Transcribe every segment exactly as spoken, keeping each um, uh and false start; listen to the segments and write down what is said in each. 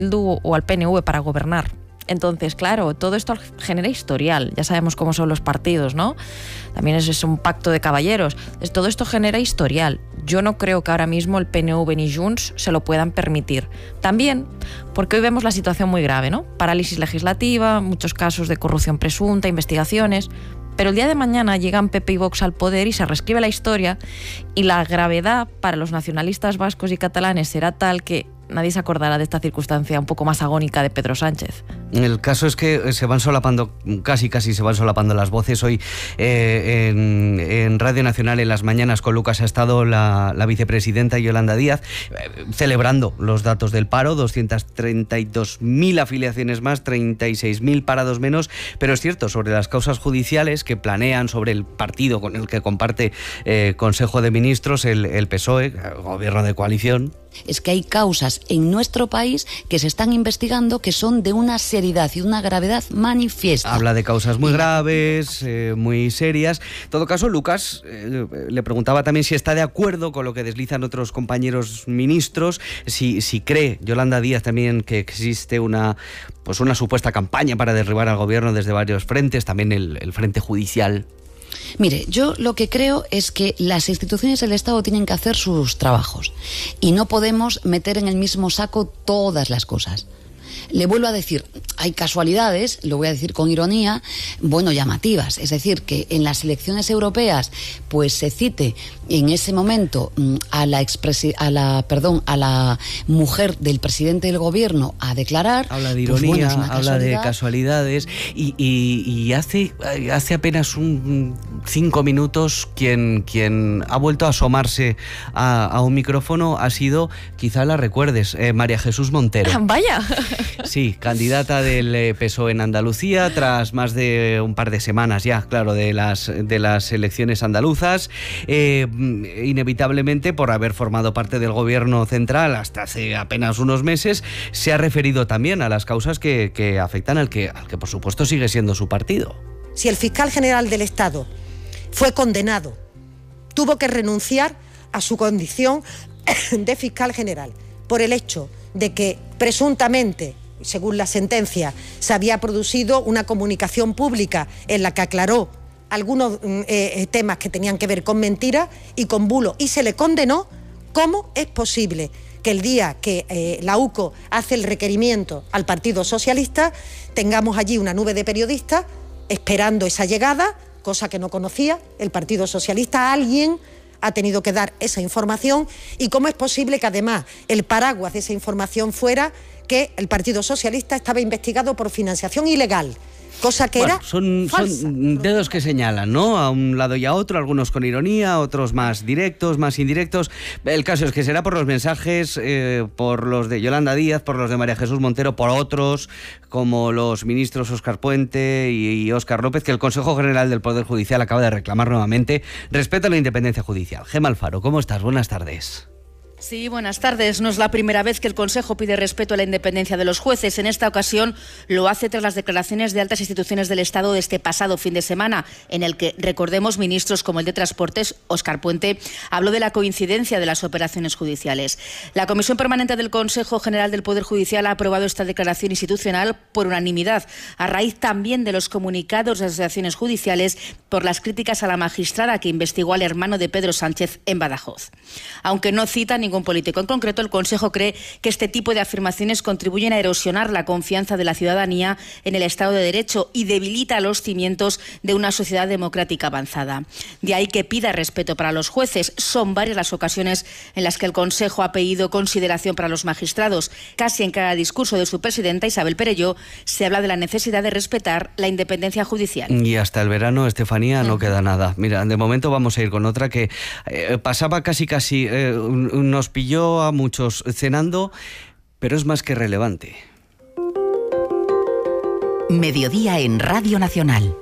Bildu o al P N V para gobernar. Entonces, claro, todo esto genera historial. Ya sabemos cómo son los partidos, ¿no? También es, es un pacto de caballeros. Entonces, todo esto genera historial. Yo no creo que ahora mismo el P N V ni Junts se lo puedan permitir. También porque hoy vemos la situación muy grave, ¿no? Parálisis legislativa, muchos casos de corrupción presunta, investigaciones. Pero el día de mañana llegan P P y Vox al poder y se reescribe la historia, y la gravedad para los nacionalistas vascos y catalanes será tal que nadie se acordará de esta circunstancia un poco más agónica de Pedro Sánchez. El caso es que se van solapando, casi casi se van solapando las voces. Hoy eh, en, en Radio Nacional, en las mañanas con Lucas, ha estado la, la vicepresidenta Yolanda Díaz eh, celebrando los datos del paro, doscientas treinta y dos mil afiliaciones más, treinta y seis mil parados menos, pero es cierto, sobre las causas judiciales que planean sobre el partido con el que comparte eh, Consejo de Ministros, el, el P S O E, el gobierno de coalición. Es que hay causas en nuestro país que se están investigando que son de una seriedad y una gravedad manifiesta. Habla de causas muy graves, eh, muy serias. En todo caso, Lucas eh, le preguntaba también si está de acuerdo con lo que deslizan otros compañeros ministros, si, si cree Yolanda Díaz también que existe una, pues una supuesta campaña para derribar al gobierno desde varios frentes, también el, el frente judicial. Mire, yo lo que creo es que las instituciones del Estado tienen que hacer sus trabajos y no podemos meter en el mismo saco todas las cosas. Le vuelvo a decir, hay casualidades, lo voy a decir con ironía, bueno, llamativas. Es decir, que en las elecciones europeas pues se cite en ese momento a la expresi- a la perdón, a la mujer del presidente del gobierno a declarar. Habla de ironía, pues bueno, habla de casualidades y, y, y hace, hace apenas un cinco minutos quien, quien ha vuelto a asomarse a, a un micrófono ha sido, quizá la recuerdes, eh, María Jesús Montero. ¡Vaya! Sí, candidata del P S O E en Andalucía tras más de un par de semanas ya, claro, de las, de las elecciones andaluzas, eh, inevitablemente por haber formado parte del gobierno central hasta hace apenas unos meses, se ha referido también a las causas que, que afectan al que, al que por supuesto sigue siendo su partido. Si el fiscal general del Estado fue condenado, tuvo que renunciar a su condición de fiscal general por el hecho de que presuntamente, según la sentencia, se había producido una comunicación pública en la que aclaró algunos eh, temas que tenían que ver con mentiras y con bulos, y se le condenó. ¿Cómo es posible que el día que eh, la U C O hace el requerimiento al Partido Socialista tengamos allí una nube de periodistas esperando esa llegada, cosa que no conocía el Partido Socialista? Alguien ha tenido que dar esa información. ¿Y cómo es posible que además el paraguas de esa información fuera que el Partido Socialista estaba investigado por financiación ilegal? Cosa que bueno, era son, falsa. Son dedos que señalan, ¿no? A un lado y a otro, algunos con ironía, otros más directos, más indirectos. El caso es que será por los mensajes, eh, por los de Yolanda Díaz, por los de María Jesús Montero, por otros, como los ministros Óscar Puente y, y Óscar López, que el Consejo General del Poder Judicial acaba de reclamar nuevamente respeto a la independencia judicial. Gemma Alfaro, ¿cómo estás? Buenas tardes. Sí, buenas tardes. No es la primera vez que el Consejo pide respeto a la independencia de los jueces. En esta ocasión lo hace tras las declaraciones de altas instituciones del Estado de este pasado fin de semana, en el que, recordemos, ministros como el de Transportes, Óscar Puente, habló de la coincidencia de las operaciones judiciales. La Comisión Permanente del Consejo General del Poder Judicial ha aprobado esta declaración institucional por unanimidad, a raíz también de los comunicados de asociaciones judiciales por las críticas a la magistrada que investigó al hermano de Pedro Sánchez en Badajoz. Aunque no cita ningún político en concreto, el Consejo cree que este tipo de afirmaciones contribuyen a erosionar la confianza de la ciudadanía en el Estado de Derecho y debilita los cimientos de una sociedad democrática avanzada. De ahí que pida respeto para los jueces. Son varias las ocasiones en las que el Consejo ha pedido consideración para los magistrados. Casi en cada discurso de su presidenta, Isabel Perelló, se habla de la necesidad de respetar la independencia judicial. Y hasta el verano, Estefanía, no uh-huh. queda nada. Mira, de momento vamos a ir con otra que eh, pasaba casi casi eh, unos Nos pilló a muchos cenando, pero es más que relevante. Mediodía en Radio Nacional.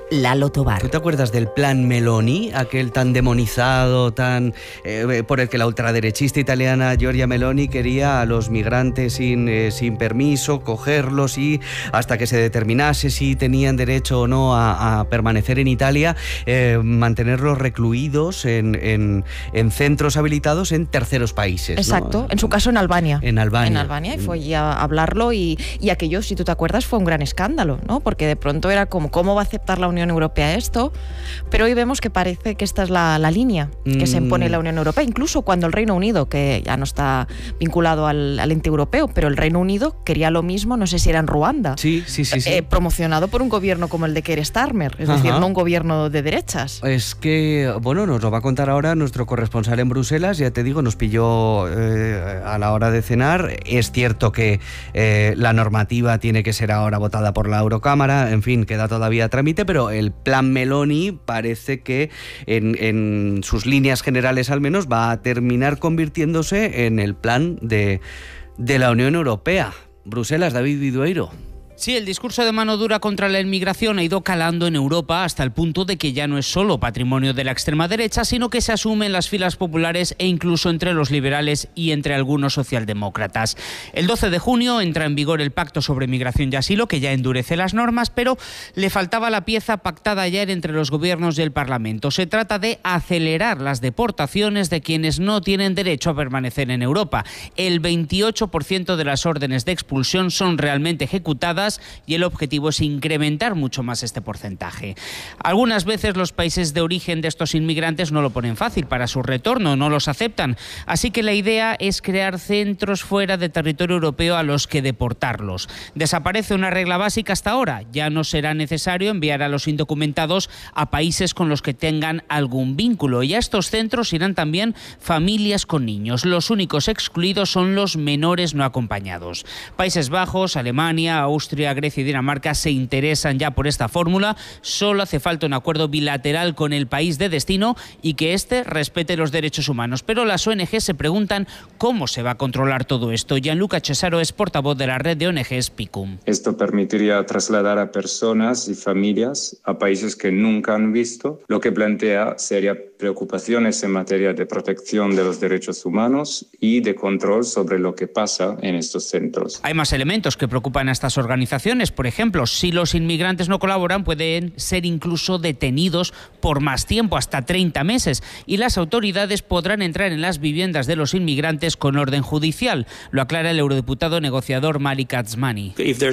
Lalo Tobar. ¿Tú te acuerdas del plan Meloni, aquel tan demonizado, tan eh, por el que la ultraderechista italiana Giorgia Meloni quería a los migrantes sin, eh, sin permiso, cogerlos y hasta que se determinase si tenían derecho o no a, a permanecer en Italia, eh, mantenerlos recluidos en, en, en centros habilitados en terceros países? Exacto, ¿no? en su caso en Albania. En Albania. En Albania, y fue a hablarlo y, y aquello, si tú te acuerdas, fue un gran escándalo, ¿no? Porque de pronto era como, ¿cómo va a aceptar la Unión Europea esto? Pero hoy vemos que parece que esta es la, la línea que mm. se impone la Unión Europea, incluso cuando el Reino Unido, que ya no está vinculado al, al ente europeo, pero el Reino Unido quería lo mismo, no sé si era en Ruanda, sí, sí, sí, sí. Eh, promocionado por un gobierno como el de Keir Starmer, es Ajá. decir, no un gobierno de derechas. Es que, bueno, nos lo va a contar ahora nuestro corresponsal en Bruselas, ya te digo, nos pilló eh, a la hora de cenar. Es cierto que eh, la normativa tiene que ser ahora votada por la Eurocámara, en fin, queda todavía a trámite, pero el plan Meloni parece que en, en sus líneas generales al menos va a terminar convirtiéndose en el plan de, de la Unión Europea. Bruselas, David Vidueiro. Sí, el discurso de mano dura contra la inmigración ha ido calando en Europa hasta el punto de que ya no es solo patrimonio de la extrema derecha, sino que se asume en las filas populares e incluso entre los liberales y entre algunos socialdemócratas. El doce de junio entra en vigor el Pacto sobre Migración y Asilo, que ya endurece las normas, pero le faltaba la pieza pactada ayer entre los gobiernos y el Parlamento. Se trata de acelerar las deportaciones de quienes no tienen derecho a permanecer en Europa. El veintiocho por ciento de las órdenes de expulsión son realmente ejecutadas y el objetivo es incrementar mucho más este porcentaje. Algunas veces los países de origen de estos inmigrantes no lo ponen fácil para su retorno, no los aceptan, así que la idea es crear centros fuera de territorio europeo a los que deportarlos. Desaparece una regla básica hasta ahora, ya no será necesario enviar a los indocumentados a países con los que tengan algún vínculo, y a estos centros irán también familias con niños. Los únicos excluidos son los menores no acompañados. Países Bajos, Alemania, Austria, Grecia y Dinamarca se interesan ya por esta fórmula. Solo hace falta un acuerdo bilateral con el país de destino y que éste respete los derechos humanos. Pero las O N G se preguntan cómo se va a controlar todo esto. Gianluca Cesaro es portavoz de la red de O N Ges PICUM. Esto permitiría trasladar a personas y familias a países que nunca han visto, lo que plantea serias preocupaciones en materia de protección de los derechos humanos y de control sobre lo que pasa en estos centros. Hay más elementos que preocupan a estas organizaciones. Por ejemplo, si los inmigrantes no colaboran, pueden ser incluso detenidos por más tiempo, hasta treinta meses, y las autoridades podrán entrar en las viviendas de los inmigrantes con orden judicial. Lo aclara el eurodiputado negociador Mali Kazmani.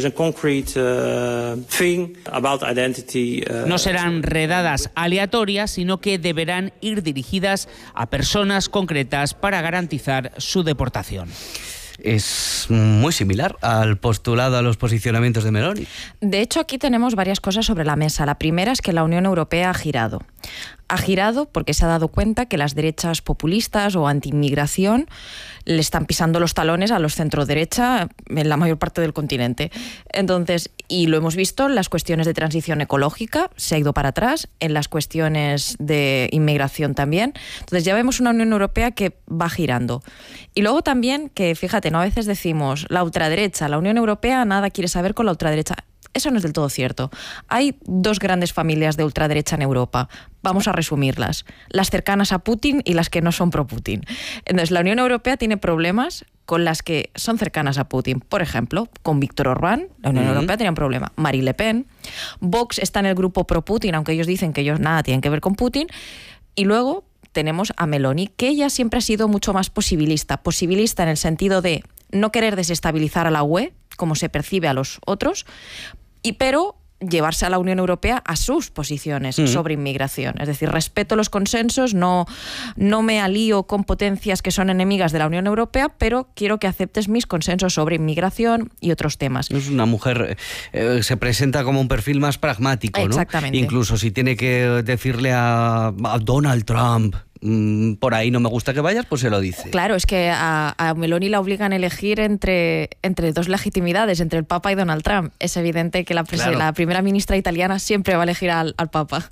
No serán redadas aleatorias, sino que deberán ir dirigidas a personas concretas para garantizar su deportación. Es muy similar al postulado, a los posicionamientos de Meloni. De hecho, aquí tenemos varias cosas sobre la mesa. La primera es que la Unión Europea ha girado. Ha girado porque se ha dado cuenta que las derechas populistas o anti-inmigración le están pisando los talones a los centro-derecha en la mayor parte del continente. Entonces, y lo hemos visto en las cuestiones de transición ecológica, se ha ido para atrás, en las cuestiones de inmigración también. Entonces ya vemos una Unión Europea que va girando. Y luego también que, fíjate, ¿no? A veces decimos la ultraderecha, la Unión Europea nada quiere saber con la ultraderecha. Eso no es del todo cierto. Hay dos grandes familias de ultraderecha en Europa. Vamos a resumirlas. Las cercanas a Putin y las que no son pro-Putin. Entonces, la Unión Europea tiene problemas con las que son cercanas a Putin. Por ejemplo, con Víctor Orbán, la Unión uh-huh. Europea tenía un problema. Marine Le Pen. Vox está en el grupo pro-Putin, aunque ellos dicen que ellos nada tienen que ver con Putin. Y luego tenemos a Meloni, que ella siempre ha sido mucho más posibilista. Posibilista en el sentido de no querer desestabilizar a la U E, como se percibe a los otros, y pero llevarse a la Unión Europea a sus posiciones mm. sobre inmigración. Es decir, respeto los consensos, no, no me alío con potencias que son enemigas de la Unión Europea, pero quiero que aceptes mis consensos sobre inmigración y otros temas. Es una mujer, eh, se presenta como un perfil más pragmático, ¿no? Exactamente. Incluso si tiene que decirle a, a Donald Trump mmm, por ahí no me gusta que vayas, pues se lo dice. Claro, es que a, a Meloni la obligan a elegir entre, entre dos legitimidades, entre el Papa y Donald Trump. Es evidente que la, claro. la primera ministra italiana siempre va a elegir al, al Papa.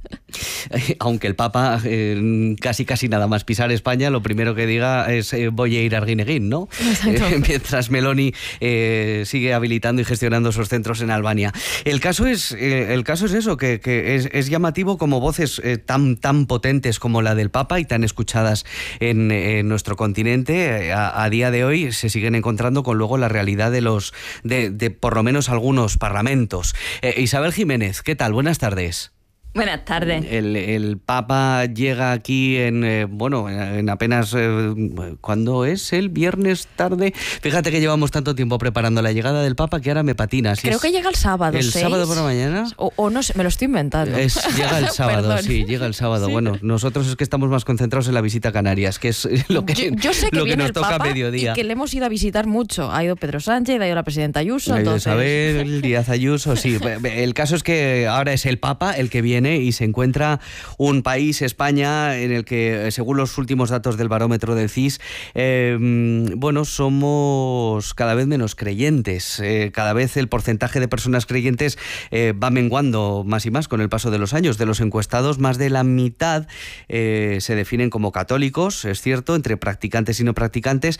Aunque el Papa eh, casi casi nada más pisar España, lo primero que diga es eh, voy a ir a Arguineguín, ¿no? Eh, mientras Meloni eh, sigue habilitando y gestionando esos centros en Albania. El caso es, eh, el caso es eso, que, que es, es llamativo como voces eh, tan, tan potentes como la del Papa y tan escuchadas en, en nuestro continente, a, a día de hoy se siguen encontrando con luego la realidad de los de, de por lo menos algunos parlamentos. Eh, Isabel Jiménez, ¿qué tal? Buenas tardes. Buenas tardes. El, el Papa llega aquí en, eh, bueno, en apenas, eh, ¿cuándo es? El viernes tarde. Fíjate que llevamos tanto tiempo preparando la llegada del Papa que ahora me patina. Si Creo es que llega el sábado, ¿El seis? sábado por la mañana? O, o no sé, me lo estoy inventando. Es, llega el sábado, sí, llega el sábado. Sí. Bueno, nosotros es que estamos más concentrados en la visita a Canarias, que es lo que, yo, yo sé que lo que viene nos el toca Papa a mediodía. Y que le hemos ido a visitar mucho. Ha ido Pedro Sánchez, ha ido la presidenta Ayuso. Ha ido entonces... Isabel Díaz Ayuso, sí. El caso es que ahora es el Papa el que viene y se encuentra un país, España, en el que, según los últimos datos del barómetro del C I S, eh, bueno, somos cada vez menos creyentes. Eh, cada vez el porcentaje de personas creyentes eh, va menguando más y más con el paso de los años. De los encuestados, más de la mitad eh, se definen como católicos, es cierto, entre practicantes y no practicantes,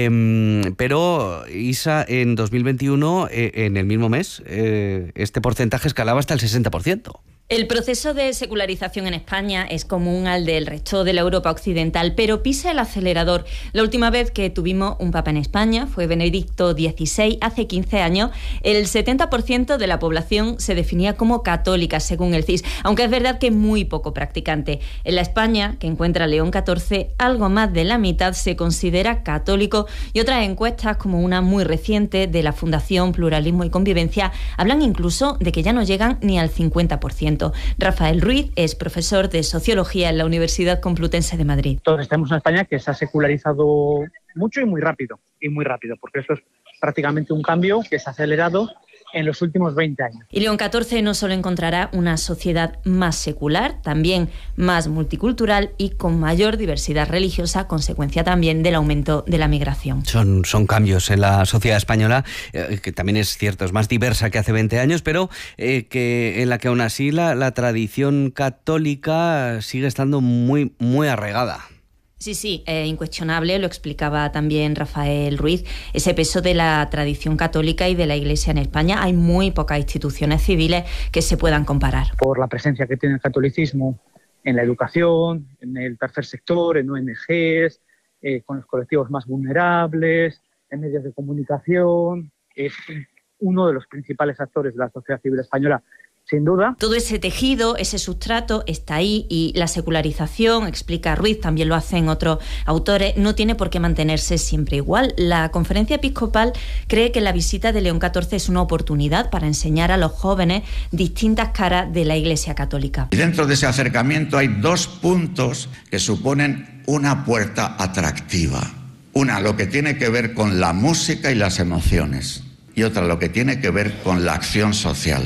eh, pero Isa, en dos mil veintiuno, eh, en el mismo mes, eh, este porcentaje escalaba hasta el sesenta por ciento. El proceso de secularización en España es común al del resto de la Europa occidental, pero pisa el acelerador. La última vez que tuvimos un papa en España fue Benedicto dieciséis, hace quince años. El setenta por ciento de la población se definía como católica, según el C I S, aunque es verdad que muy poco practicante. En la España, que encuentra León catorce, algo más de la mitad se considera católico, y otras encuestas, como una muy reciente de la Fundación Pluralismo y Convivencia, hablan incluso de que ya no llegan ni al cincuenta por ciento. Rafael Ruiz es profesor de Sociología en la Universidad Complutense de Madrid. Entonces tenemos una España que se ha secularizado mucho y muy rápido, y muy rápido, porque eso es prácticamente un cambio que se ha acelerado en los últimos veinte años. Y León catorce no solo encontrará una sociedad más secular, también más multicultural y con mayor diversidad religiosa, consecuencia también del aumento de la migración. Son, son cambios en la sociedad española, eh, que también es cierto, es más diversa que hace veinte años, pero eh, que en la que aún así la, la tradición católica sigue estando muy, muy arraigada. Sí, sí, eh, incuestionable, lo explicaba también Rafael Ruiz, ese peso de la tradición católica y de la Iglesia en España. Hay muy pocas instituciones civiles que se puedan comparar. Por la presencia que tiene el catolicismo en la educación, en el tercer sector, en O N Ges, eh, con los colectivos más vulnerables, en medios de comunicación, es uno de los principales actores de la sociedad civil española. Sin duda. Todo ese tejido, ese sustrato está ahí, y la secularización, explica Ruiz, también lo hacen otros autores, no tiene por qué mantenerse siempre igual. La Conferencia Episcopal cree que la visita de León catorce es una oportunidad para enseñar a los jóvenes distintas caras de la Iglesia católica. Y dentro de ese acercamiento hay dos puntos que suponen una puerta atractiva. Una, lo que tiene que ver con la música y las emociones, y otra, lo que tiene que ver con la acción social.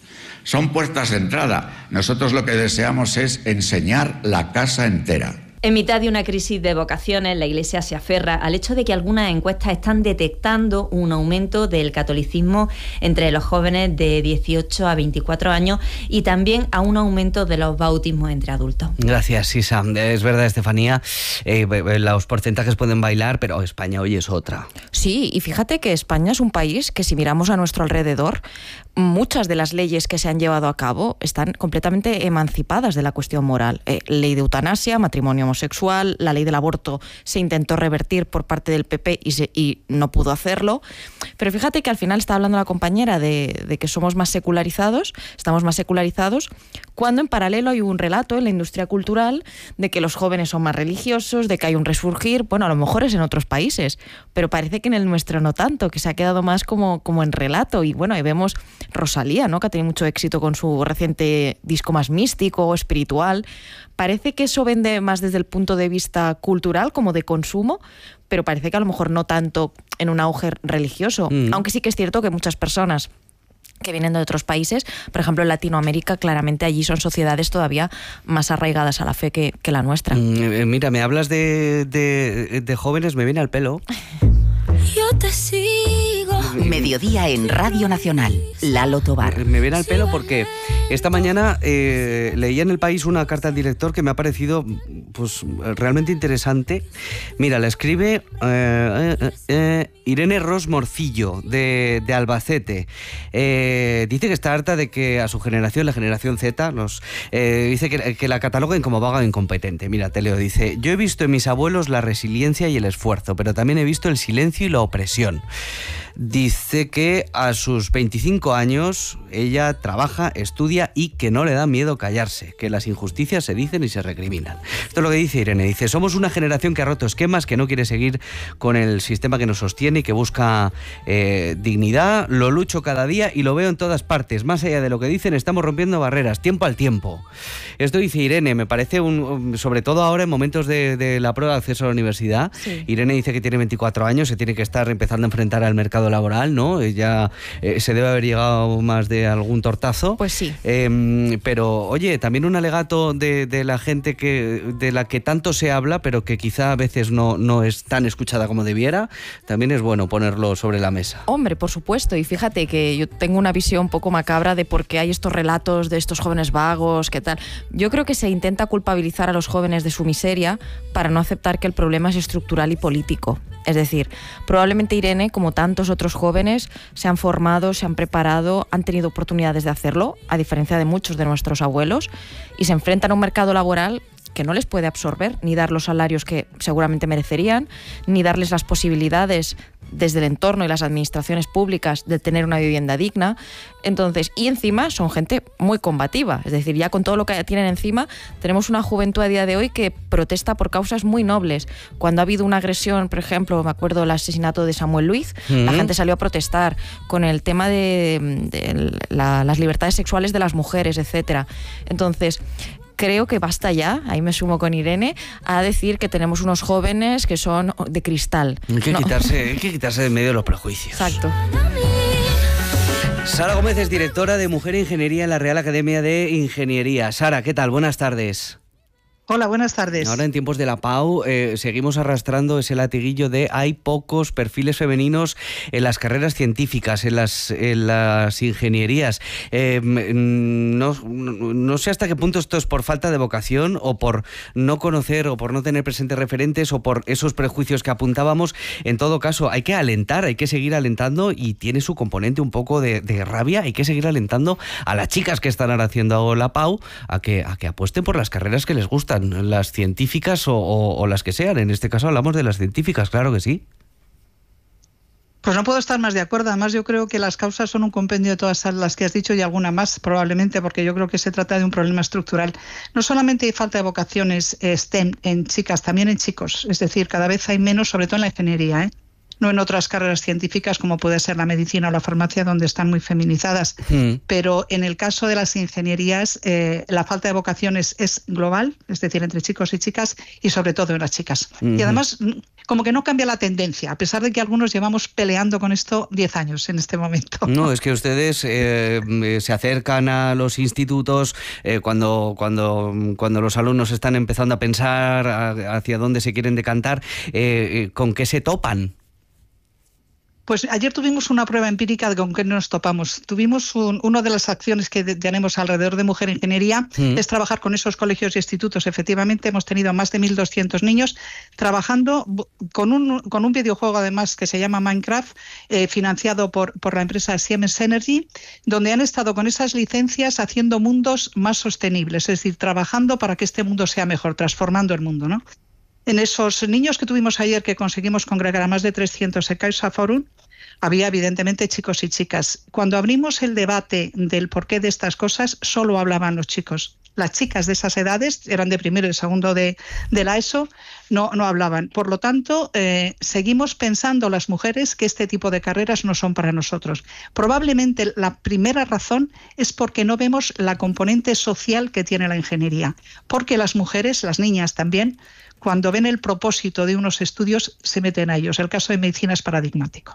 Son puertas de entrada. Nosotros lo que deseamos es enseñar la casa entera. En mitad de una crisis de vocaciones, la Iglesia se aferra al hecho de que algunas encuestas están detectando un aumento del catolicismo entre los jóvenes de dieciocho a veinticuatro años, y también a un aumento de los bautismos entre adultos. Gracias, Isa. Es verdad, Estefanía, eh, los porcentajes pueden bailar, pero España hoy es otra. Sí, y fíjate que España es un país que, si miramos a nuestro alrededor, muchas de las leyes que se han llevado a cabo están completamente emancipadas de la cuestión moral. Eh, ley de eutanasia, matrimonio homosexual, la ley del aborto se intentó revertir por parte del P P y, se, y no pudo hacerlo. Pero fíjate que al final está hablando la compañera de, de que somos más secularizados, estamos más secularizados, cuando en paralelo hay un relato en la industria cultural de que los jóvenes son más religiosos, de que hay un resurgir. Bueno, a lo mejor es en otros países, pero parece que en el nuestro no tanto, que se ha quedado más como, como en relato. Y bueno, ahí vemos Rosalía, ¿no?, que ha tenido mucho éxito con su reciente disco más místico o espiritual. Parece que eso vende más desde el punto de vista cultural, como de consumo, pero parece que a lo mejor no tanto en un auge religioso. Mm. Aunque sí que es cierto que muchas personas que vienen de otros países. Por ejemplo, en Latinoamérica, claramente allí son sociedades todavía más arraigadas a la fe que, que la nuestra. Mm, mira, me hablas de, de, de jóvenes, me viene al pelo. Yo te sigo. Mediodía en Radio Nacional. Lalo Tobar. Me viene al pelo porque esta mañana eh, leí en El País una carta al director que me ha parecido pues realmente interesante. Mira, la escribe eh, eh, eh, Irene Ros Morcillo de, de Albacete. Eh, dice que está harta de que a su generación, la generación Z, los, eh, dice que, que la cataloguen como vaga e incompetente. Mira, te leo, dice: yo he visto en mis abuelos la resiliencia y el esfuerzo, pero también he visto el silencio y la opresión. Dice que a sus veinticinco años ella trabaja, estudia y que no le da miedo callarse, que las injusticias se dicen y se recriminan. Esto es lo que dice Irene. Dice: somos una generación que ha roto esquemas, que no quiere seguir con el sistema que nos sostiene y que busca eh, dignidad. Lo lucho cada día y lo veo en todas partes. Más allá de lo que dicen, estamos rompiendo barreras, tiempo al tiempo. Esto dice Irene. Me parece, un, sobre todo ahora en momentos de, de la prueba de acceso a la universidad. Sí. Irene dice que tiene veinticuatro años, se tiene que estar empezando a enfrentar al mercado laboral, ¿no? Ella eh, se debe haber llegado más de algún tortazo. Pues sí. Eh, pero, oye, también un alegato de, de la gente que de la que tanto se habla, pero que quizá a veces no, no es tan escuchada como debiera, también es bueno ponerlo sobre la mesa. Hombre, por supuesto. Y fíjate que yo tengo una visión un poco macabra de por qué hay estos relatos de estos jóvenes vagos, qué tal. Yo creo que se intenta culpabilizar a los jóvenes de su miseria para no aceptar que el problema es estructural y político. Es decir, probablemente Irene, como tantos otros jóvenes, se han formado, se han preparado, han tenido oportunidades de hacerlo, a diferencia de muchos de nuestros abuelos, y se enfrentan a un mercado laboral que no les puede absorber, ni dar los salarios que seguramente merecerían, ni darles las posibilidades desde el entorno y las administraciones públicas de tener una vivienda digna. Entonces, y encima son gente muy combativa, es decir, ya con todo lo que tienen encima, tenemos una juventud a día de hoy que protesta por causas muy nobles. Cuando ha habido una agresión, por ejemplo, me acuerdo el asesinato de Samuel Luiz, mm-hmm. la gente salió a protestar con el tema de, de la, las libertades sexuales de las mujeres, etcétera. Entonces, creo que basta ya, ahí me sumo con Irene, a decir que tenemos unos jóvenes que son de cristal. Hay que, no. quitarse, hay que quitarse de medio los prejuicios. Exacto. Sara Gómez es directora de Mujer e Ingeniería en la Real Academia de Ingeniería. Sara, ¿qué tal? Buenas tardes. Hola, buenas tardes. Ahora en tiempos de la Pau eh, seguimos arrastrando ese latiguillo de hay pocos perfiles femeninos en las carreras científicas, en las, en las ingenierías. Eh, no, no sé hasta qué punto esto es por falta de vocación o por no conocer o por no tener presentes referentes o por esos prejuicios que apuntábamos. En todo caso, hay que alentar, hay que seguir alentando y tiene su componente un poco de, de rabia. Hay que seguir alentando a las chicas que están ahora haciendo la Pau a que, a que apuesten por las carreras que les gustan. Las científicas o, o, o las que sean. En este caso hablamos de las científicas, claro que sí. Pues no puedo estar más de acuerdo. Además, yo creo que las causas son un compendio de todas las que has dicho y alguna más, probablemente, porque yo creo que se trata de un problema estructural. No solamente hay falta de vocaciones STEM en chicas, también en chicos. Es decir, cada vez hay menos, sobre todo en la ingeniería, ¿eh? No en otras carreras científicas como puede ser la medicina o la farmacia, donde están muy feminizadas. Mm. Pero en el caso de las ingenierías, eh, la falta de vocaciones es global, es decir, entre chicos y chicas, y sobre todo en las chicas. Mm-hmm. Y además, como que no cambia la tendencia, a pesar de que algunos llevamos peleando con esto diez años en este momento. No, es que ustedes eh, se acercan a los institutos eh, cuando, cuando, cuando los alumnos están empezando a pensar a, hacia dónde se quieren decantar, eh, ¿con qué se topan? Pues ayer tuvimos una prueba empírica de con qué nos topamos. Tuvimos un, una de las acciones que de, tenemos alrededor de Mujer e Ingeniería, mm. es trabajar con esos colegios y institutos. Efectivamente, hemos tenido más de mil doscientos niños trabajando con un, con un videojuego, además, que se llama Minecraft, eh, financiado por, por la empresa Siemens Energy, donde han estado con esas licencias haciendo mundos más sostenibles, es decir, trabajando para que este mundo sea mejor, transformando el mundo, ¿no? En esos niños que tuvimos ayer, que conseguimos congregar a más de trescientos en Caixa Forum, había evidentemente chicos y chicas. Cuando abrimos el debate del porqué de estas cosas, solo hablaban los chicos. Las chicas de esas edades, eran de primero y segundo de, de la ESO, no, no hablaban. Por lo tanto, eh, seguimos pensando las mujeres que este tipo de carreras no son para nosotros. Probablemente la primera razón es porque no vemos la componente social que tiene la ingeniería. Porque las mujeres, las niñas también, cuando ven el propósito de unos estudios, se meten a ellos. El caso de medicina es paradigmático.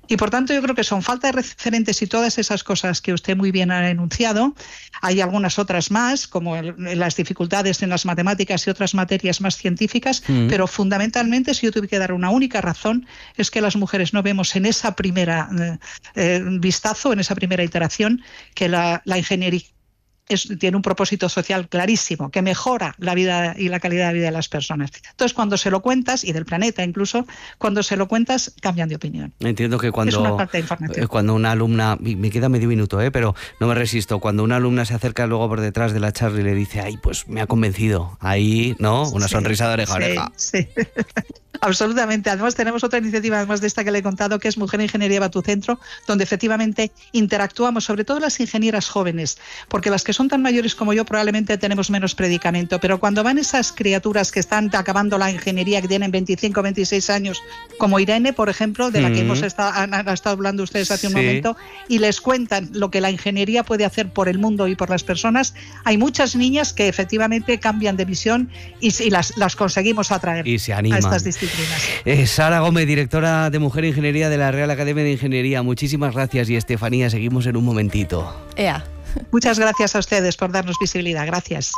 Y por tanto yo creo que son falta de referentes y todas esas cosas que usted muy bien ha enunciado. Hay algunas otras más, como el, las dificultades en las matemáticas y otras materias más científicas, mm. pero fundamentalmente, si yo tuviera que dar una única razón, es que las mujeres no vemos en esa primera eh, eh, vistazo, en esa primera iteración, que la, la ingeniería Es, tiene un propósito social clarísimo, que mejora la vida y la calidad de vida de las personas. Entonces, cuando se lo cuentas, y del planeta incluso, cuando se lo cuentas, cambian de opinión. Entiendo que cuando, es una falta de información. Cuando una alumna, me queda medio minuto, ¿eh? pero no me resisto, cuando una alumna se acerca luego por detrás de la charla y le dice, ay, pues me ha convencido, ahí, ¿no? Una sí, sonrisa de oreja a oreja. Sí, sí. Absolutamente. Además tenemos otra iniciativa, además de esta que le he contado, que es Mujer Ingeniería va a tu centro, donde efectivamente interactuamos, sobre todo las ingenieras jóvenes, porque las que son tan mayores como yo probablemente tenemos menos predicamento, pero cuando van esas criaturas que están acabando la ingeniería, que tienen veinticinco, veintiséis años, como Irene, por ejemplo, de la que mm. hemos estado, han, han estado hablando ustedes hace un sí. momento, y les cuentan lo que la ingeniería puede hacer por el mundo y por las personas, hay muchas niñas que efectivamente cambian de visión y, y las, las conseguimos atraer y se animan. A estas disciplinas. Eh, Sara Gómez, directora de Mujer Ingeniería de la Real Academia de Ingeniería, muchísimas gracias. Y Estefanía, seguimos en un momentito. Ea. Muchas gracias a ustedes por darnos visibilidad. Gracias.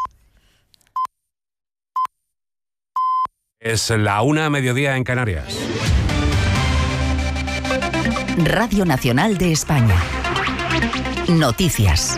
Es la una a mediodía en Canarias. Radio Nacional de España. Noticias.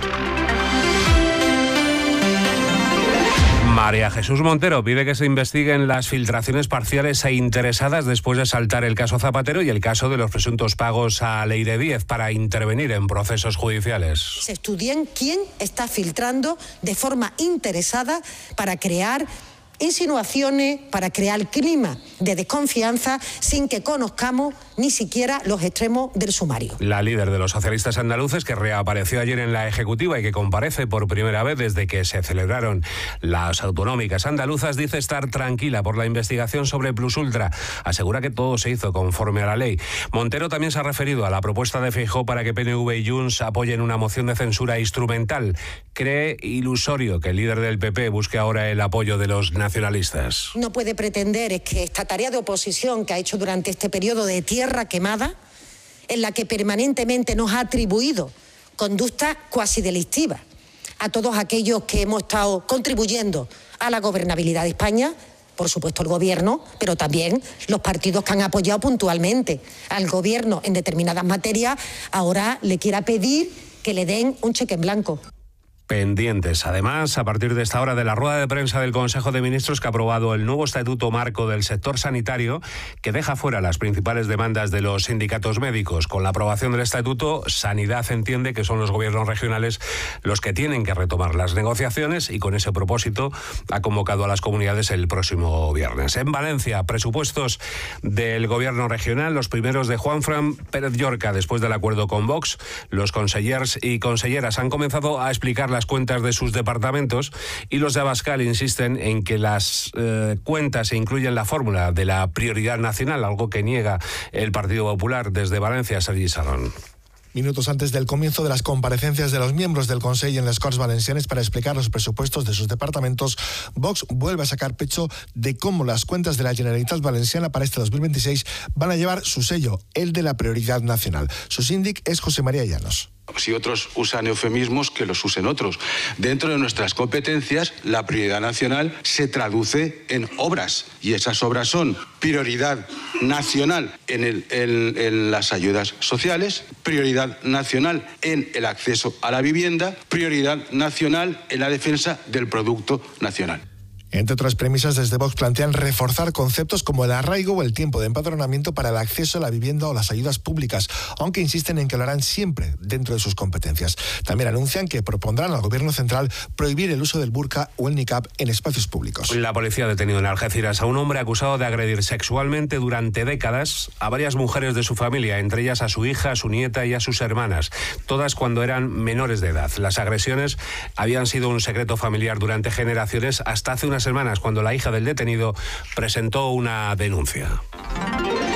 María Jesús Montero pide que se investiguen las filtraciones parciales e interesadas después de saltar el caso Zapatero y el caso de los presuntos pagos a Leire Díez para intervenir en procesos judiciales. Se estudien quién está filtrando de forma interesada para crear insinuaciones, para crear clima de desconfianza sin que conozcamos ni siquiera los extremos del sumario. La líder de los socialistas andaluces, que reapareció ayer en la Ejecutiva y que comparece por primera vez desde que se celebraron las autonómicas andaluzas, dice estar tranquila por la investigación sobre Plus Ultra. Asegura que todo se hizo conforme a la ley. Montero también se ha referido a la propuesta de Feijóo para que P N V y Junts apoyen una moción de censura instrumental. Cree ilusorio que el líder del P P busque ahora el apoyo de los nacionalistas. No puede pretender es que esta tarea de oposición que ha hecho durante este periodo de tierra quemada, en la que permanentemente nos ha atribuido conductas cuasi delictivas a todos aquellos que hemos estado contribuyendo a la gobernabilidad de España, por supuesto el gobierno, pero también los partidos que han apoyado puntualmente al gobierno en determinadas materias, ahora le quiera pedir que le den un cheque en blanco. Pendientes, además, a partir de esta hora de la rueda de prensa del Consejo de Ministros que ha aprobado el nuevo estatuto marco del sector sanitario que deja fuera las principales demandas de los sindicatos médicos. Con la aprobación del estatuto, Sanidad entiende que son los gobiernos regionales los que tienen que retomar las negociaciones y con ese propósito ha convocado a las comunidades el próximo viernes. En Valencia, presupuestos del gobierno regional, los primeros de Juanfran Pérez Llorca. Después del acuerdo con Vox, los consellers y conselleras han comenzado a explicar las cuentas de sus departamentos y los de Abascal insisten en que las eh, cuentas se incluyen la fórmula de la prioridad nacional, algo que niega el Partido Popular. Desde Valencia, Sergi Salón. Minutos antes del comienzo de las comparecencias de los miembros del Consell en les Corts Valencianes para explicar los presupuestos de sus departamentos, Vox vuelve a sacar pecho de cómo las cuentas de la Generalitat Valenciana para este dos mil veintiséis van a llevar su sello, el de la prioridad nacional. Su síndic es José María Llanos. Si otros usan eufemismos, que los usen otros. Dentro de nuestras competencias, la prioridad nacional se traduce en obras. Y esas obras son prioridad nacional en, el, en, en las ayudas sociales, prioridad nacional en el acceso a la vivienda, prioridad nacional en la defensa del producto nacional. Entre otras premisas, desde Vox plantean reforzar conceptos como el arraigo o el tiempo de empadronamiento para el acceso a la vivienda o las ayudas públicas, aunque insisten en que lo harán siempre dentro de sus competencias. También anuncian que propondrán al Gobierno central prohibir el uso del burka o el niqab en espacios públicos. La policía ha detenido en Algeciras a un hombre acusado de agredir sexualmente durante décadas a varias mujeres de su familia, entre ellas a su hija, a su nieta y a sus hermanas, todas cuando eran menores de edad. Las agresiones habían sido un secreto familiar durante generaciones hasta hace unas semanas, cuando la hija del detenido presentó una denuncia.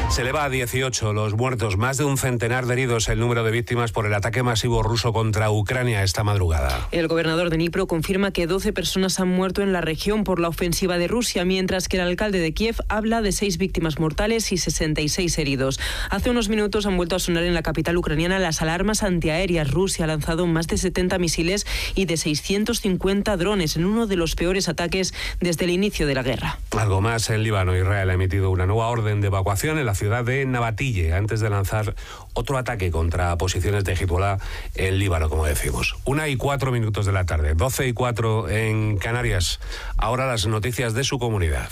Se eleva a dieciocho los muertos, más de un centenar de heridos el número de víctimas por el ataque masivo ruso contra Ucrania esta madrugada. El gobernador de Dnipro confirma que doce personas han muerto en la región por la ofensiva de Rusia, mientras que el alcalde de Kiev habla de seis víctimas mortales y sesenta y seis heridos. Hace unos minutos han vuelto a sonar en la capital ucraniana las alarmas antiaéreas. Rusia ha lanzado más de setenta misiles y de seiscientos cincuenta drones en uno de los peores ataques desde el inicio de la guerra. Algo más en Líbano. Israel ha emitido una nueva orden de evacuación en la ciudad de Nabatille antes de lanzar otro ataque contra posiciones de Hezbollah en Líbano, como decimos. Una y cuatro minutos de la tarde, doce y cuatro en Canarias. Ahora las noticias de su comunidad.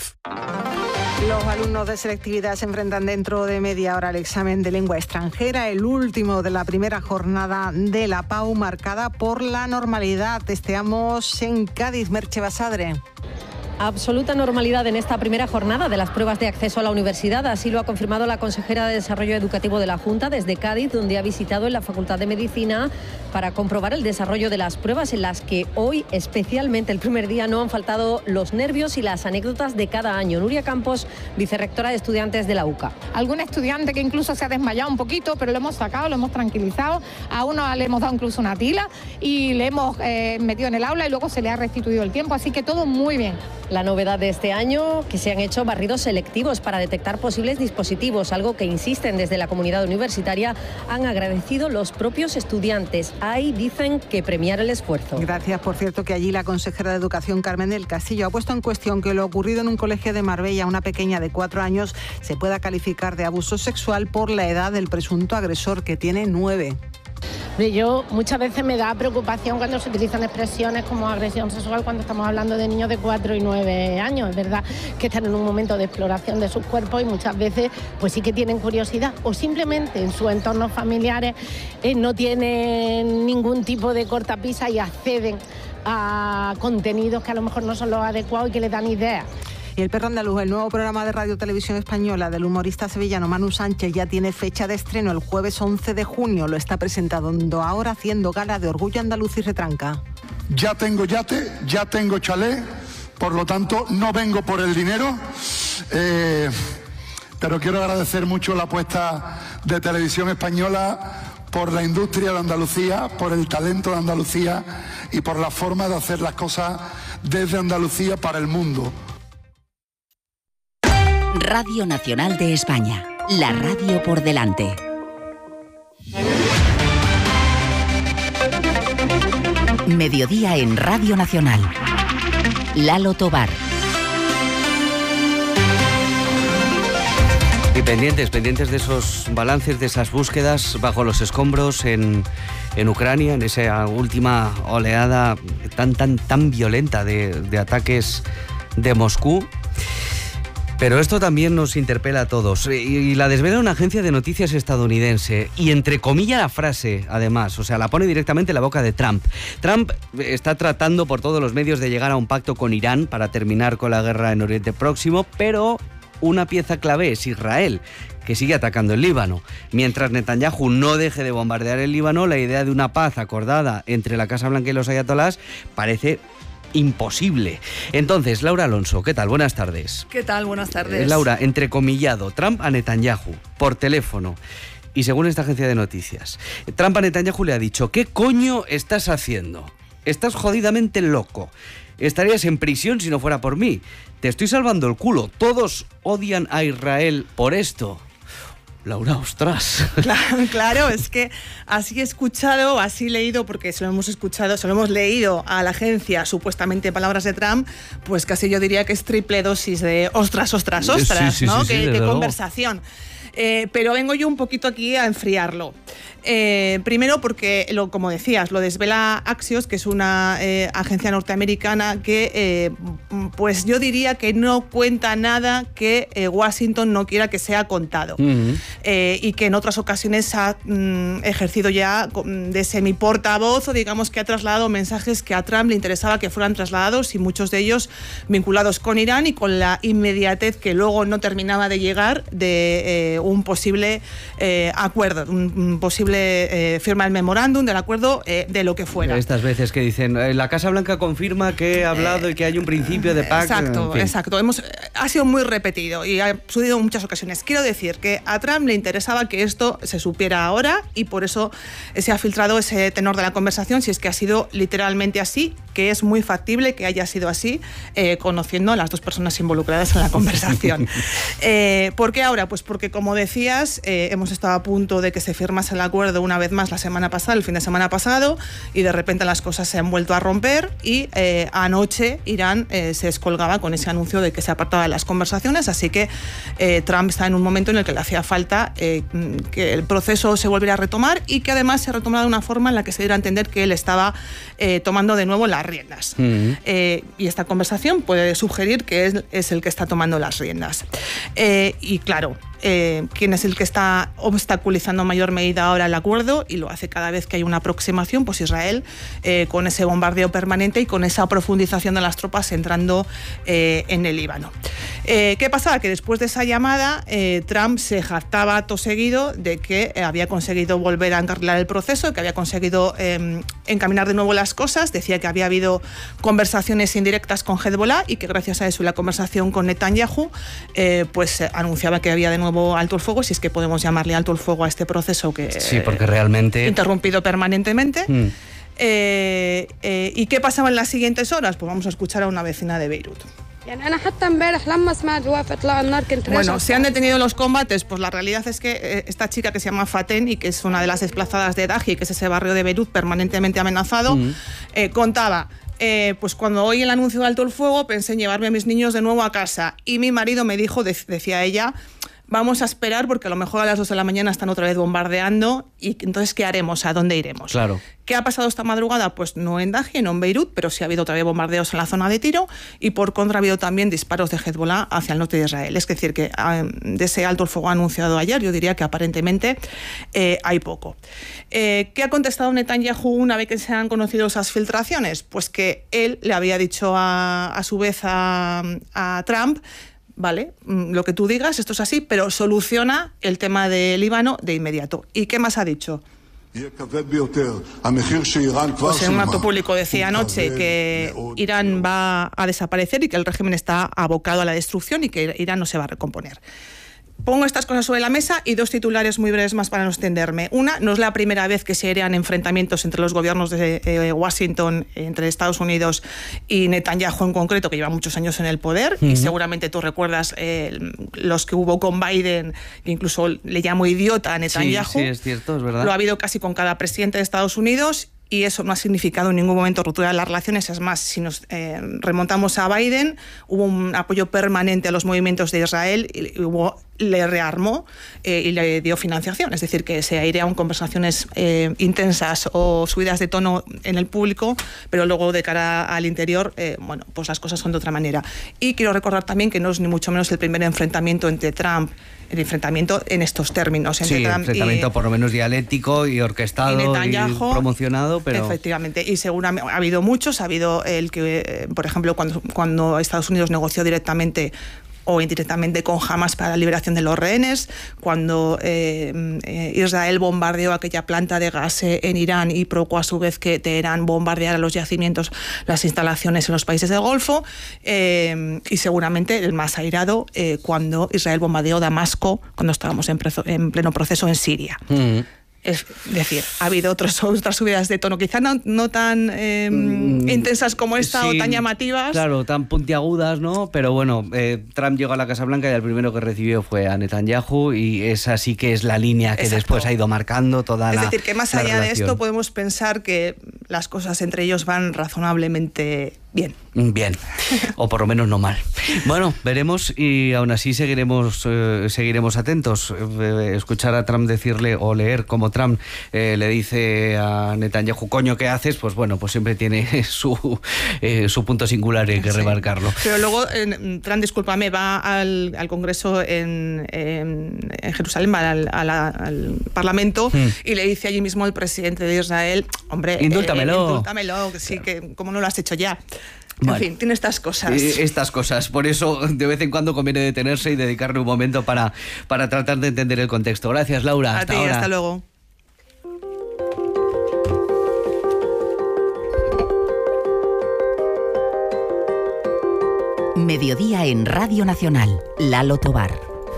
Los alumnos de selectividad se enfrentan dentro de media hora al examen de lengua extranjera, el último de la primera jornada de la P A U, marcada por la normalidad. Testeamos en Cádiz. Merche Basadre. Absoluta normalidad en esta primera jornada de las pruebas de acceso a la universidad. Así lo ha confirmado la consejera de Desarrollo Educativo de la Junta desde Cádiz, donde ha visitado en la Facultad de Medicina para comprobar el desarrollo de las pruebas, en las que hoy, especialmente el primer día, no han faltado los nervios y las anécdotas de cada año. Nuria Campos, vicerrectora de estudiantes de la U C A. Algún estudiante que incluso se ha desmayado un poquito, pero lo hemos sacado, lo hemos tranquilizado. A uno le hemos dado incluso una tila y le hemos eh, metido en el aula y luego se le ha restituido el tiempo. Así que todo muy bien. La novedad de este año, que se han hecho barridos selectivos para detectar posibles dispositivos, algo que, insisten desde la comunidad universitaria, han agradecido los propios estudiantes. Ahí dicen que premiar el esfuerzo. Gracias. Por cierto, que allí la consejera de Educación, Carmen del Castillo, ha puesto en cuestión que lo ocurrido en un colegio de Marbella, una pequeña de cuatro años, se pueda calificar de abuso sexual por la edad del presunto agresor, que tiene nueve. Yo muchas veces me da preocupación cuando se utilizan expresiones como agresión sexual cuando estamos hablando de niños de cuatro y nueve años. Es verdad que están en un momento de exploración de sus cuerpos y muchas veces pues sí que tienen curiosidad o simplemente en sus entornos familiares eh, no tienen ningún tipo de cortapisa y acceden a contenidos que a lo mejor no son los adecuados y que les dan ideas. Y El Perro Andaluz, el nuevo programa de Radio Televisión Española del humorista sevillano Manu Sánchez, ya tiene fecha de estreno el jueves once de junio. Lo está presentando ahora, haciendo gala de Orgullo Andaluz y Retranca. Ya tengo yate, ya tengo chalet, por lo tanto no vengo por el dinero, eh, pero quiero agradecer mucho la apuesta de Televisión Española por la industria de Andalucía, por el talento de Andalucía y por la forma de hacer las cosas desde Andalucía para el mundo. Radio Nacional de España, la radio por delante. Mediodía en Radio Nacional. Lalo Tobar. Y pendientes, pendientes de esos balances, de esas búsquedas bajo los escombros en, en Ucrania, en esa última oleada tan, tan, tan violenta de, de ataques de Moscú. Pero esto también nos interpela a todos. Y la desvela una agencia de noticias estadounidense. Y entre comillas la frase, además, o sea, la pone directamente en la boca de Trump. Trump está tratando por todos los medios de llegar a un pacto con Irán para terminar con la guerra en Oriente Próximo, pero una pieza clave es Israel, que sigue atacando el Líbano. Mientras Netanyahu no deje de bombardear el Líbano, la idea de una paz acordada entre la Casa Blanca y los ayatolás parece imposible. Entonces, Laura Alonso, ¿qué tal? Buenas tardes. ¿Qué tal? Buenas tardes. Eh, Laura, entrecomillado, Trump a Netanyahu, por teléfono. Y según esta agencia de noticias, Trump a Netanyahu le ha dicho: ¿qué coño estás haciendo? Estás jodidamente loco. Estarías en prisión si no fuera por mí. Te estoy salvando el culo. Todos odian a Israel por esto. Laura, ostras. Claro, claro, es que así he escuchado, así he leído, porque se lo hemos escuchado, se lo hemos leído a la agencia, supuestamente palabras de Trump, pues casi yo diría que es triple dosis de ostras, ostras, ostras, sí, sí, ¿no? Sí, sí, qué, qué conversación. Eh, pero vengo yo un poquito aquí a enfriarlo. Eh, primero porque, lo, como decías, lo desvela Axios, que es una eh, agencia norteamericana que, eh, pues yo diría que no cuenta nada que eh, Washington no quiera que sea contado. Uh-huh. eh, y que en otras ocasiones ha mm, ejercido ya de semiportavoz, o digamos que ha trasladado mensajes que a Trump le interesaba que fueran trasladados, y muchos de ellos vinculados con Irán y con la inmediatez que luego no terminaba de llegar de eh, un posible eh, acuerdo, un, un posible eh, firma del memorándum, del acuerdo, eh, de lo que fuera. Estas veces que dicen, eh, la Casa Blanca confirma que ha hablado eh, y que hay un principio de pacto. Exacto, en fin. exacto. Hemos, ha sido muy repetido y ha sucedido en muchas ocasiones. Quiero decir que a Trump le interesaba que esto se supiera ahora y por eso se ha filtrado ese tenor de la conversación, si es que ha sido literalmente así, que es muy factible que haya sido así, eh, conociendo a las dos personas involucradas en la conversación. eh, ¿Por qué ahora? Pues porque, como decías, eh, hemos estado a punto de que se firmase el acuerdo una vez más la semana pasada, el fin de semana pasado, y de repente las cosas se han vuelto a romper y eh, anoche Irán eh, se descolgaba con ese anuncio de que se apartaba de las conversaciones, así que eh, Trump está en un momento en el que le hacía falta eh, que el proceso se volviera a retomar y que además se retomara de una forma en la que se diera a entender que él estaba eh, tomando de nuevo las riendas. Mm-hmm. eh, y esta conversación puede sugerir que es, es el que está tomando las riendas. Eh, y claro, Eh, quién es el que está obstaculizando en mayor medida ahora el acuerdo, y lo hace cada vez que hay una aproximación, pues Israel, eh, con ese bombardeo permanente y con esa profundización de las tropas entrando eh, en el Líbano. Eh, ¿Qué pasaba? Que después de esa llamada, eh, Trump se jactaba acto seguido de que eh, había conseguido volver a encarrilar el proceso, que había conseguido eh, encaminar de nuevo las cosas, decía que había habido conversaciones indirectas con Hezbollah y que gracias a eso la conversación con Netanyahu, eh, pues eh, anunciaba que había de nuevo alto el fuego, si es que podemos llamarle alto el fuego a este proceso que sí, porque realmente interrumpido permanentemente. Mm. Eh, eh, ¿Y qué pasaba en las siguientes horas? Pues vamos a escuchar a una vecina de Beirut. Bueno, se han detenido los combates, pues la realidad es que eh, esta chica que se llama Faten y que es una de las desplazadas de Dahi, que es ese barrio de Beirut permanentemente amenazado, mm. eh, contaba: Eh, pues cuando oí el anuncio de alto el fuego pensé en llevarme a mis niños de nuevo a casa y mi marido me dijo, de, decía ella, vamos a esperar porque a lo mejor a las dos de la mañana están otra vez bombardeando y entonces ¿qué haremos? ¿A dónde iremos? Claro. ¿Qué ha pasado esta madrugada? Pues no en Dahi, no en Beirut, pero sí ha habido otra vez bombardeos en la zona de Tiro y por contra ha habido también disparos de Hezbollah hacia el norte de Israel. Es decir, que de ese alto el fuego anunciado ayer, yo diría que aparentemente eh, hay poco. Eh, ¿Qué ha contestado Netanyahu una vez que se han conocido esas filtraciones? Pues que él le había dicho a, a su vez a, a Trump: vale, lo que tú digas, esto es así, pero soluciona el tema de Líbano de inmediato. ¿Y qué más ha dicho? Pues en un acto público decía anoche que Irán va a desaparecer y que el régimen está abocado a la destrucción y que Irán no se va a recomponer. Pongo estas cosas sobre la mesa y dos titulares muy breves más para no extenderme. Una, no es la primera vez que se airean enfrentamientos entre los gobiernos de eh, Washington, entre Estados Unidos y Netanyahu en concreto, que lleva muchos años en el poder, uh-huh. y seguramente tú recuerdas eh, los que hubo con Biden, que incluso le llamo idiota a Netanyahu. Sí, sí, es cierto, es verdad. Lo ha habido casi con cada presidente de Estados Unidos. Y eso no ha significado en ningún momento ruptura de las relaciones. Es más, si nos eh, remontamos a Biden, hubo un apoyo permanente a los movimientos de Israel y hubo, le rearmó eh, y le dio financiación. Es decir, que se airearon conversaciones eh, intensas o subidas de tono en el público, pero luego de cara al interior, eh, bueno, pues las cosas son de otra manera. Y quiero recordar también que no es ni mucho menos el primer enfrentamiento entre Trump, el enfrentamiento en estos términos. Entre sí, Trump enfrentamiento y, por lo menos dialéctico y orquestado y, Netanyahu, y promocionado, pero... Efectivamente, y seguramente ha habido muchos, ha habido el que, eh, por ejemplo, cuando, cuando Estados Unidos negoció directamente o indirectamente con Hamas para la liberación de los rehenes, cuando eh, eh, Israel bombardeó aquella planta de gas en Irán y provocó a su vez que Teherán bombardeara los yacimientos, las instalaciones en los países del Golfo, eh, y seguramente el más airado eh, cuando Israel bombardeó Damasco, cuando estábamos en, prezo, en pleno proceso en Siria. Mm. Es decir, ha habido otros, otras subidas de tono, quizá no, no tan eh, mm, intensas como esta sí, o tan llamativas. Claro, tan puntiagudas, ¿no? Pero bueno, eh, Trump llegó a la Casa Blanca y el primero que recibió fue a Netanyahu y esa sí que es la línea que Exacto. después ha ido marcando toda es la Es decir, que más allá relación. de esto podemos pensar que las cosas entre ellos van razonablemente bien. Bien, o por lo menos no mal. Bueno, veremos y aún así seguiremos eh, seguiremos atentos. Eh, escuchar a Trump decirle o leer como Trump eh, le dice a Netanyahu, coño, ¿qué haces? Pues bueno, pues siempre tiene su, eh, su punto singular, hay que sí. remarcarlo. Pero luego eh, Trump, discúlpame, va al, al Congreso en, en, en Jerusalén, va al, al, al Parlamento hmm. y le dice allí mismo al presidente de Israel, hombre, indúltamelo. Eh, indúltamelo, que sí, claro. que cómo no lo has hecho ya. En Vale. fin, tiene estas cosas. Eh, estas cosas. Por eso, de vez en cuando conviene detenerse y dedicarle un momento para, para tratar de entender el contexto. Gracias, Laura. A hasta ti, ahora. hasta luego. Mediodía en Radio Nacional. Lalo Tobar.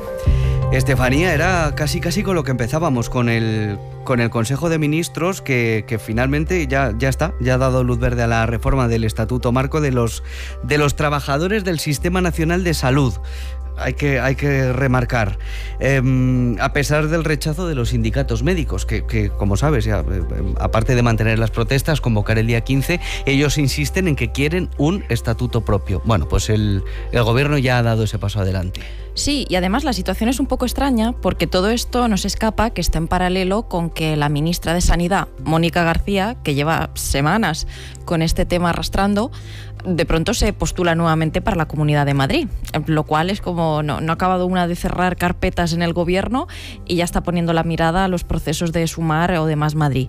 Estefanía, era casi casi con lo que empezábamos, con el, con el Consejo de Ministros que, que finalmente ya, ya está, ya ha dado luz verde a la reforma del Estatuto Marco de los, de los trabajadores del Sistema Nacional de Salud. Hay que, hay que remarcar, eh, a pesar del rechazo de los sindicatos médicos, que, que como sabes, ya, eh, aparte de mantener las protestas, convocar el día quince, ellos insisten en que quieren un estatuto propio. Bueno, pues el, el gobierno ya ha dado ese paso adelante. Sí, y además la situación es un poco extraña porque todo esto nos escapa que está en paralelo con que la ministra de Sanidad, Mónica García, que lleva semanas con este tema arrastrando, de pronto se postula nuevamente para la Comunidad de Madrid, lo cual es como no, no ha acabado una de cerrar carpetas en el gobierno y ya está poniendo la mirada a los procesos de Sumar o de Más Madrid.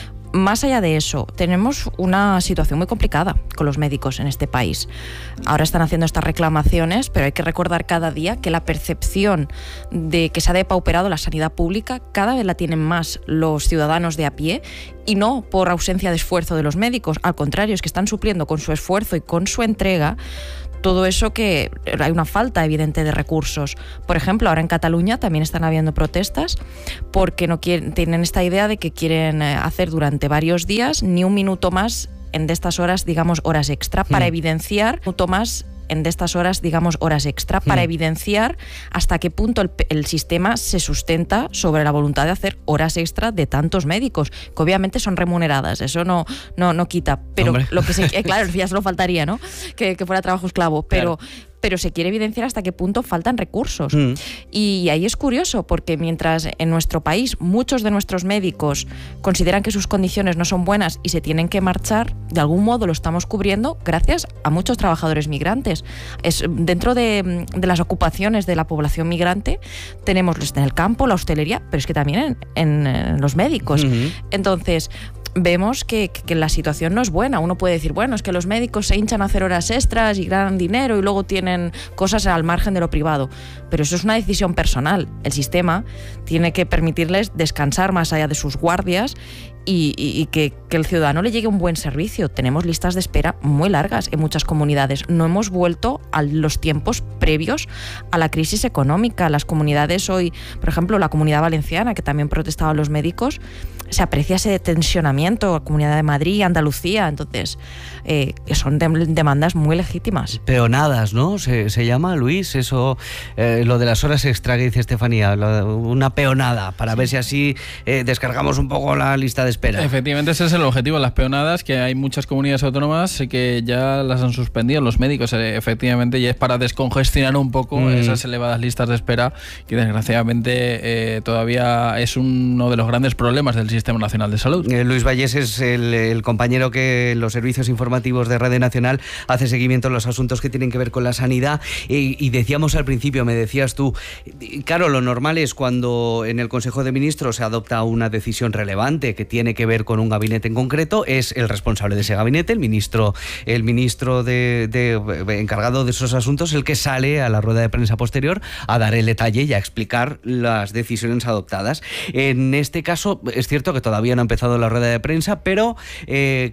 Más allá de eso, tenemos una situación muy complicada con los médicos en este país. Ahora están haciendo estas reclamaciones, pero hay que recordar cada día que la percepción de que se ha depauperado la sanidad pública cada vez la tienen más los ciudadanos de a pie, y no por ausencia de esfuerzo de los médicos. Al contrario, es que están supliendo con su esfuerzo y con su entrega todo eso, que hay una falta evidente de recursos. Por ejemplo, ahora en Cataluña también están habiendo protestas porque no quieren, tienen esta idea de que quieren hacer durante varios días ni un minuto más en de estas horas, digamos, horas extra, para mm. evidenciar un minuto más en de estas horas, digamos, horas extra, para mm. evidenciar hasta qué punto el, el sistema se sustenta sobre la voluntad de hacer horas extra de tantos médicos, que obviamente son remuneradas, eso no, no, no quita, pero Hombre. lo que se, eh, claro, ya solo faltaría, ¿no?, que, que fuera trabajo esclavo, pero... Claro. pero se quiere evidenciar hasta qué punto faltan recursos. Mm. Y ahí es curioso, porque mientras en nuestro país muchos de nuestros médicos consideran que sus condiciones no son buenas y se tienen que marchar, de algún modo lo estamos cubriendo gracias a muchos trabajadores migrantes. Es, dentro de, de las ocupaciones de la población migrante tenemos en el campo, la hostelería, pero es que también en, en, en los médicos. Mm-hmm. Entonces... vemos que, que la situación no es buena. Uno puede decir, bueno, es que los médicos se hinchan a hacer horas extras y ganan dinero y luego tienen cosas al margen de lo privado, pero eso es una decisión personal. El sistema tiene que permitirles descansar más allá de sus guardias y, y, y que, que el ciudadano le llegue un buen servicio. Tenemos listas de espera muy largas en muchas comunidades. No hemos vuelto a los tiempos previos a la crisis económica. Las comunidades hoy, por ejemplo, la Comunidad Valenciana, que también protestaban los médicos, se aprecia ese tensionamiento, la Comunidad de Madrid, Andalucía, entonces eh, son de, demandas muy legítimas. Peonadas, ¿no? Se, se llama, Luis, eso, eh, lo de las horas extra que dice Estefanía, lo, una peonada, para ver si así eh, descargamos un poco la lista de espera. Efectivamente, ese es el objetivo, las peonadas, que hay muchas comunidades autónomas que ya las han suspendido los médicos, eh, efectivamente, y es para descongestionar un poco mm. esas elevadas listas de espera, que desgraciadamente eh, todavía es uno de los grandes problemas del sistema Sistema Nacional de Salud. Eh, Luis Vallés es el, el compañero que en los servicios informativos de Radio Nacional hace seguimiento a los asuntos que tienen que ver con la sanidad y, y decíamos al principio, me decías tú, claro, lo normal es cuando en el Consejo de Ministros se adopta una decisión relevante que tiene que ver con un gabinete en concreto, es el responsable de ese gabinete, el ministro, el ministro de, de, encargado de esos asuntos, el que sale a la rueda de prensa posterior a dar el detalle y a explicar las decisiones adoptadas. En este caso, es cierto que todavía no ha empezado la rueda de prensa, pero eh,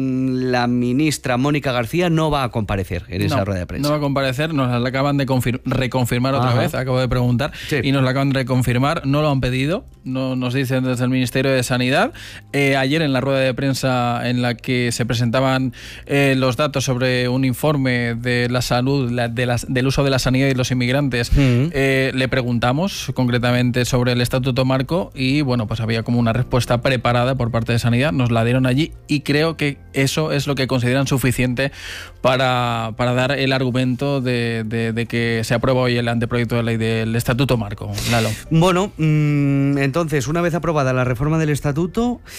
la ministra Mónica García no va a comparecer en esa no, rueda de prensa. No va a comparecer, nos la acaban de confir- reconfirmar otra Ajá. vez, acabo de preguntar, sí. y nos la acaban de reconfirmar, no lo han pedido, no nos dicen desde el Ministerio de Sanidad. Eh, ayer en la rueda de prensa en la que se presentaban eh, los datos sobre un informe de la salud, la, de las, del uso de la sanidad y los inmigrantes, uh-huh. eh, le preguntamos concretamente sobre el Estatuto Marco y bueno, pues había como una respuesta preparada por parte de Sanidad, nos la dieron allí y creo que eso es lo que consideran suficiente para, para dar el argumento de, de, de que se aprueba hoy el anteproyecto de ley del Estatuto Marco. Lalo. Bueno, mmm, entonces, una vez aprobada la reforma del Estatuto,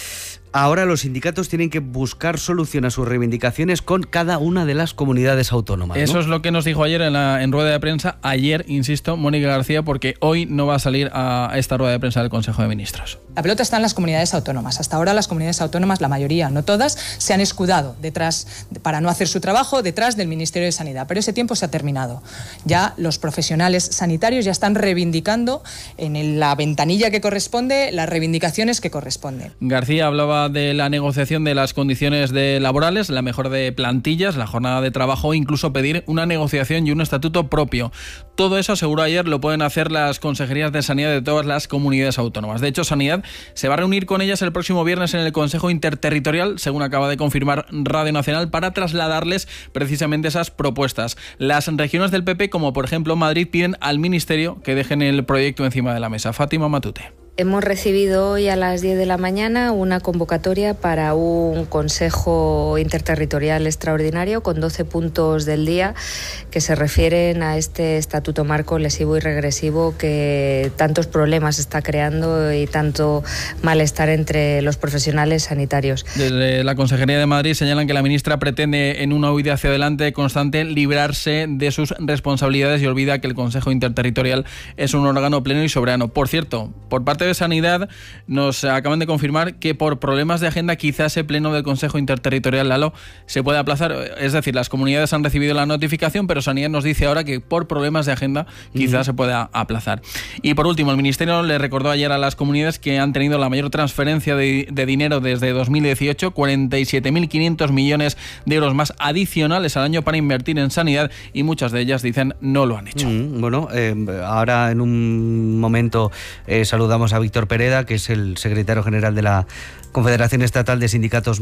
ahora los sindicatos tienen que buscar solución a sus reivindicaciones con cada una de las comunidades autónomas, ¿no? Eso es lo que nos dijo ayer en, la, en rueda de prensa. Ayer, insisto, Mónica García, porque hoy no va a salir a esta rueda de prensa del Consejo de Ministros. La pelota está en las comunidades autónomas. Hasta ahora las comunidades autónomas, la mayoría, no todas, se han escudado detrás, para no hacer su trabajo, detrás del Ministerio de Sanidad. Pero ese tiempo se ha terminado. Ya los profesionales sanitarios ya están reivindicando en la ventanilla que corresponde las reivindicaciones que corresponden. García hablaba de la negociación de las condiciones de laborales, la mejora de plantillas, la jornada de trabajo e incluso pedir una negociación y un estatuto propio. Todo eso, aseguró ayer, lo pueden hacer las consejerías de Sanidad de todas las comunidades autónomas. De hecho, Sanidad se va a reunir con ellas el próximo viernes en el Consejo Interterritorial, según acaba de confirmar Radio Nacional, para trasladarles precisamente esas propuestas. Las regiones del P P, como por ejemplo Madrid, piden al Ministerio que dejen el proyecto encima de la mesa. Fátima Matute. Hemos recibido hoy a las diez de la mañana una convocatoria para un Consejo Interterritorial extraordinario con doce puntos del día que se refieren a este estatuto marco lesivo y regresivo que tantos problemas está creando y tanto malestar entre los profesionales sanitarios. Desde la Consejería de Madrid señalan que la ministra pretende, en una huida hacia adelante constante, librarse de sus responsabilidades y olvida que el Consejo Interterritorial es un órgano pleno y soberano. Por cierto, por parte de Sanidad nos acaban de confirmar que por problemas de agenda quizás ese pleno del Consejo Interterritorial, Lalo, se puede aplazar. Es decir, las comunidades han recibido la notificación, pero Sanidad nos dice ahora que por problemas de agenda quizás uh-huh. se pueda aplazar. Y por último, el Ministerio le recordó ayer a las comunidades que han tenido la mayor transferencia de, de dinero desde dos mil dieciocho, cuarenta y siete mil quinientos millones de euros más adicionales al año para invertir en sanidad, y muchas de ellas dicen no lo han hecho. Uh-huh. Bueno, eh, ahora en un momento eh, saludamos a Víctor Pereda, que es el secretario general de la Confederación Estatal de Sindicatos